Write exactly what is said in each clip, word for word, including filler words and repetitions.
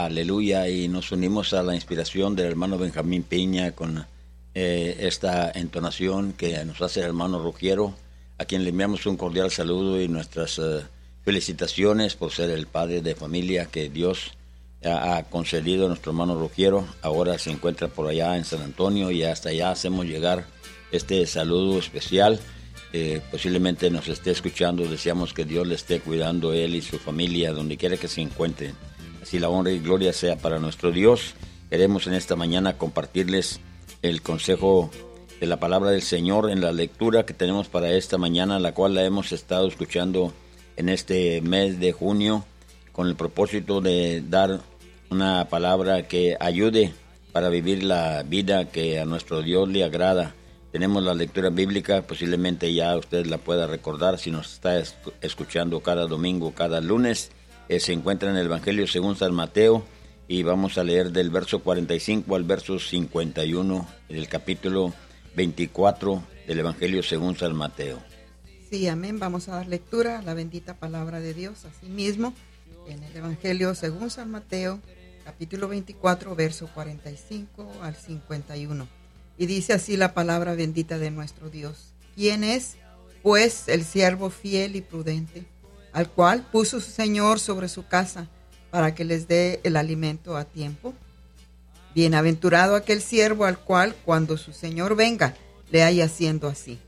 Aleluya, y nos unimos a la inspiración del hermano Benjamín Piña con eh, esta entonación que nos hace el hermano Rugiero, a quien le enviamos un cordial saludo y nuestras uh, felicitaciones por ser el padre de familia que Dios ha, ha concedido a nuestro hermano Rugiero. Ahora se encuentra por allá en San Antonio y hasta allá hacemos llegar este saludo especial. Eh, posiblemente nos esté escuchando, deseamos que Dios le esté cuidando a él y su familia donde quiera que se encuentren. Así la honra y gloria sea para nuestro Dios. Queremos en esta mañana compartirles el consejo de la palabra del Señor en la lectura que tenemos para esta mañana, la cual la hemos estado escuchando en este mes de junio con el propósito de dar una palabra que ayude para vivir la vida que a nuestro Dios le agrada. Tenemos la lectura bíblica, posiblemente ya usted la pueda recordar si nos está escuchando cada domingo, cada lunes. Eh, se encuentra en el Evangelio según San Mateo y vamos a leer del verso cuarenta y cinco al verso cincuenta y uno del capítulo veinticuatro del Evangelio según San Mateo. Sí, amén. Vamos a dar lectura a la bendita palabra de Dios. Asimismo, en el Evangelio según San Mateo, capítulo veinticuatro, verso cuarenta y cinco al cincuenta y uno. Y dice así la palabra bendita de nuestro Dios. ¿Quién es, pues, el siervo fiel y prudente, al cual puso su Señor sobre su casa, para que les dé el alimento a tiempo? Bienaventurado aquel siervo al cual, cuando su Señor venga, le haya haciendo así.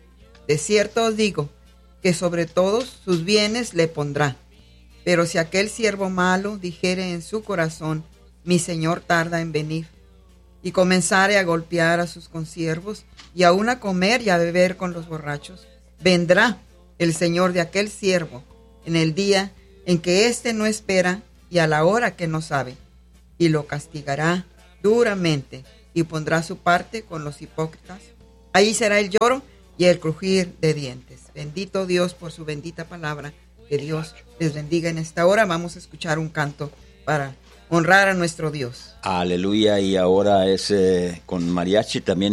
De cierto os digo, que sobre todos sus bienes le pondrá. Pero si aquel siervo malo dijere en su corazón, mi Señor tarda en venir, y comenzare a golpear a sus consiervos, y aun a comer y a beber con los borrachos, vendrá el Señor de aquel siervo en el día en que éste no espera y a la hora que no sabe, y lo castigará duramente, y pondrá su parte con los hipócritas. Allí será el lloro y el crujir de dientes. Bendito Dios por su bendita palabra. Que Dios les bendiga en esta hora. Vamos a escuchar un canto para honrar a nuestro Dios. Aleluya, y ahora es eh, con mariachi también.